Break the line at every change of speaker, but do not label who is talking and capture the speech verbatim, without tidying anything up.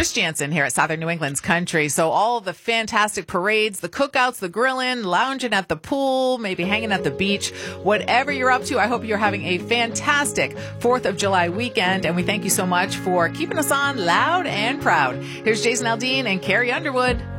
Chris Jansen here at Southern New England's Country. So all the fantastic parades, the cookouts, the grilling, lounging at the pool, maybe hanging at the beach, whatever you're up to, I hope you're having a fantastic fourth of July weekend. And we thank you so much for keeping us on loud and proud. Here's Jason Aldean and Carrie Underwood.